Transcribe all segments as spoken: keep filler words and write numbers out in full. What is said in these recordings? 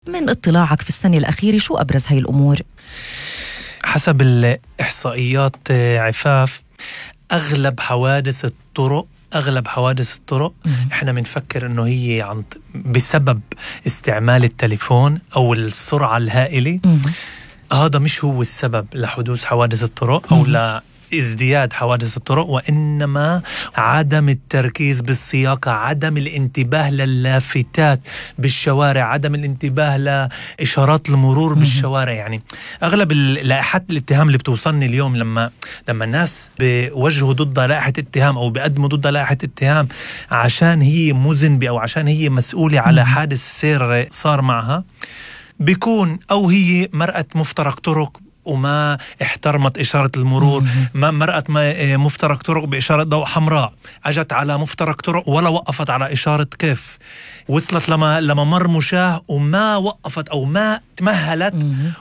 من اطلاعك في السنة الأخيرة شو أبرز هاي الأمور؟ حسب الإحصائيات عفاف، أغلب حوادث الطرق أغلب حوادث الطرق مم. إحنا بنفكر إنه هي عن بسبب استعمال التليفون أو السرعة الهائلة. مم. هذا مش هو السبب لحدوث حوادث الطرق أو مم. لا ازدياد حوادث الطرق، وإنما عدم التركيز بالسياقة، عدم الانتباه للافتات بالشوارع، عدم الانتباه لإشارات المرور بالشوارع. يعني أغلب لائحات الاتهام اللي بتوصلني اليوم لما لما الناس بيوجهوا ضدها لائحة اتهام أو بيقدموا ضدها لائحة اتهام عشان هي مذنبة أو عشان هي مسؤولة على حادث سير صار معها، بيكون أو هي مرأة مفترق طرق وما احترمت إشارة المرور، ما مرأت ما مفترق طرق بإشارة ضوء حمراء، أجت على مفترق طرق ولا وقفت على إشارة كيف، وصلت لما لما مر مشاه وما وقفت أو ما تمهلت،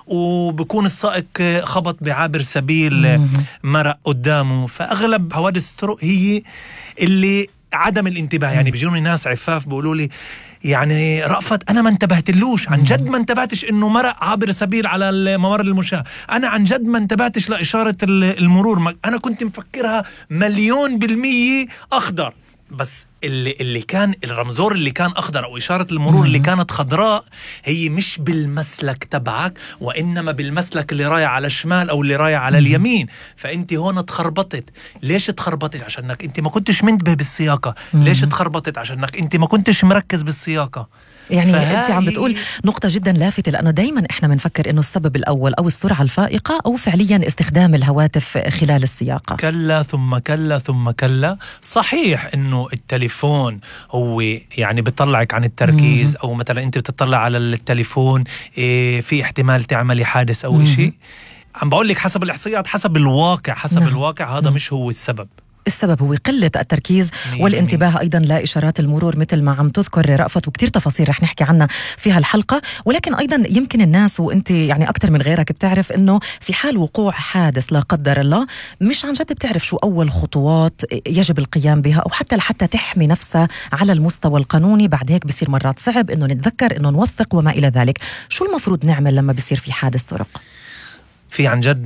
وبكون السائق خبط بعابر سبيل مرق قدامه. فأغلب حوادث الطرق هي اللي عدم الانتباه. يعني بيجوني ناس عفاف بيقولوا لي يعني رأفت أنا ما انتبهتلوش، عن جد ما انتبهتش إنه مرق عابر سبيل على الممر المشاة، أنا عن جد ما انتبهتش لإشارة المرور، أنا كنت مفكرها مليون بالمية أخضر، بس اللي, اللي كان الرمزور اللي كان أخضر أو إشارة المرور اللي كانت خضراء هي مش بالمسلك تبعك، وإنما بالمسلك اللي رايح على الشمال أو اللي رايح على اليمين. فأنت هون تخربطت. ليش تخربطت؟ عشانك أنت ما كنتش منتبه بالسياقة. ليش تخربطت؟ عشانك أنت ما كنتش مركز بالسياقة. يعني أنت عم بتقول نقطة جدا لافتة، لأنه دايما إحنا بنفكر إنه السبب الأول أو السرعة الفائقة أو فعليا استخدام الهواتف خلال السياقة. كلا ثم كلا ثم كلا. صحيح إنه التليفون هو يعني بيطلعك عن التركيز، أو مثلا أنت بتطلع على التليفون إيه في احتمال تعملي حادث أو إشي. عم بقول لك حسب الإحصائيات، حسب الواقع حسب نعم. الواقع هذا مم. مش هو السبب. السبب هو قلة التركيز والانتباه أيضا لإشارات المرور مثل ما عم تذكر رأفت، وكتير تفاصيل رح نحكي عنها في هالحلقة. ولكن أيضا يمكن الناس وأنت يعني أكتر من غيرك بتعرف إنه في حال وقوع حادث لا قدر الله مش عن جد بتعرف شو أول خطوات يجب القيام بها، أو حتى لحتى تحمي نفسها على المستوى القانوني. بعد هيك بصير مرات صعب إنه نتذكر إنه نوثق وما إلى ذلك. شو المفروض نعمل لما بصير في حادث طرق؟ في عن جد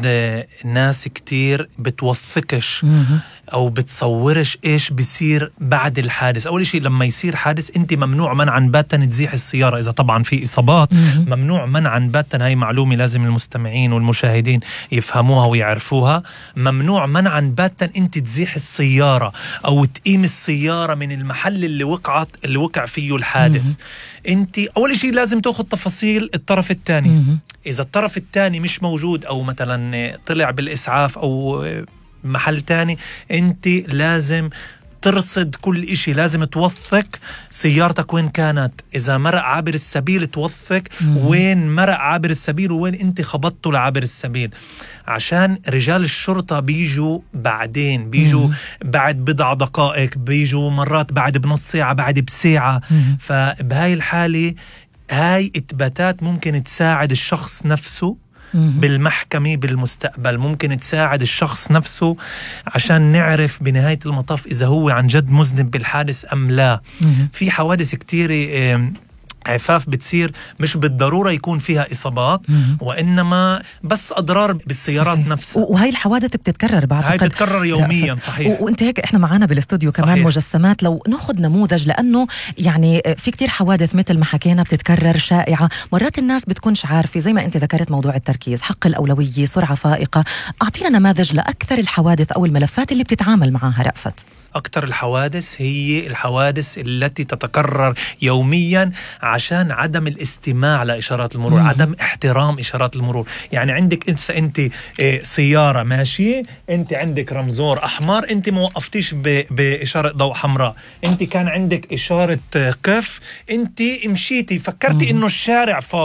ناس كتير بتوثقش أو بتصورش إيش بيصير بعد الحادث. أول شيء لما يصير حادث أنت ممنوع منعا باتا تزيح السيارة، إذا طبعا في إصابات ممنوع منعا باتا. هاي معلومة لازم المستمعين والمشاهدين يفهموها ويعرفوها. ممنوع منعا باتا أنت تزيح السيارة أو تقيم السيارة من المحل اللي وقعت اللي وقع فيه الحادث. أنت أول شيء لازم تأخذ تفاصيل الطرف الثاني. إذا الطرف الثاني مش موجود أو مثلا طلع بالإسعاف أو محل تاني، أنت لازم ترصد كل إشي، لازم توثق سيارتك وين كانت. إذا مرق عابر السبيل توثق وين مرق عابر السبيل وين أنت خبطته لعابر السبيل، عشان رجال الشرطة بيجوا بعدين، بيجوا بعد بضع دقائق، بيجوا مرات بعد بنص ساعة، بعد بساعة. فبهاي الحالة هاي إثباتات ممكن تساعد الشخص نفسه بالمحكمة بالمستقبل، ممكن تساعد الشخص نفسه عشان نعرف بنهاية المطاف إذا هو عن جد مذنب بالحادث أم لا. في حوادث كتير عفاف بتصير مش بالضرورة يكون فيها إصابات، وإنما بس أضرار بالسيارات صحيح. نفسها. وهي الحوادث بتتكرر بعد هاي بتتكرر يوميا. صحيح. وانت هيك احنا معانا بالاستوديو كمان صحيح. مجسمات لو ناخد نموذج، لأنه يعني في كتير حوادث مثل ما حكينا بتتكرر شائعة. مرات الناس بتكونش عارفة، زي ما انت ذكرت موضوع التركيز، حق الأولوية، سرعة فائقة. أعطينا نماذج لأكثر الحوادث أو الملفات اللي بتتعامل معها رأفت. أكثر الحوادث هي الحوادث التي تتكرر يوميا عشان عدم الاستماع لإشارات المرور، مم. عدم احترام إشارات المرور. يعني عندك انت انت سيارة ماشية، انت عندك رمزور أحمر، انت ما وقفتيش بإشارة ضوء حمراء، انت كان عندك إشارة كف، انت مشيتي فكرتي مم. إنه الشارع فاضي،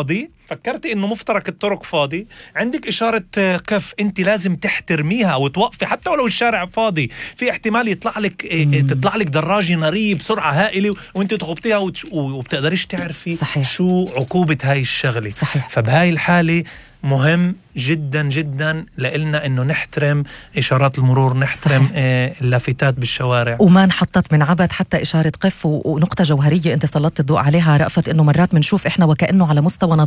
فكرتي انه مفترق الطرق فاضي، عندك اشارة قف، انت لازم تحترميها وتوقفي حتى ولو الشارع فاضي. في احتمال يطلع لك إيه تطلع لك دراجة نارية بسرعة هائلة وانت تخبطيها وتش... وبتقدريش تعرفي صحيح. شو عقوبة هاي الشغلة. صحيح. فبهاي الحالة مهم جدا جدا لإلنا انه نحترم اشارات المرور، نحترم آه اللافتات بالشوارع، وما نحطت من عبث حتى اشاره قف. ونقطه جوهريه انت سلطت الضوء عليها رأفت، انه مرات بنشوف احنا وكانه على مستوى